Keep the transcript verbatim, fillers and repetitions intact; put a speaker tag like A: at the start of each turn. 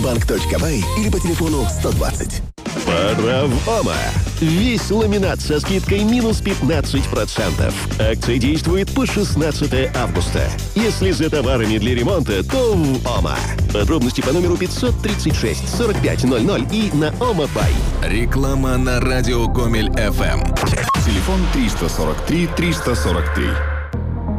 A: омбанк точка бай или по телефону сто двадцать.
B: Пора в ОМА. Весь ламинат со скидкой минус пятнадцать процентов. Акция действует по шестнадцатое августа. Если за товарами для ремонта, то в ОМА. Подробности по номеру пятьсот тридцать шесть сорок пять ноль ноль и на ОМА Бай.
C: Реклама на радио Гомель эф эм.
D: Телефон триста сорок три триста сорок три.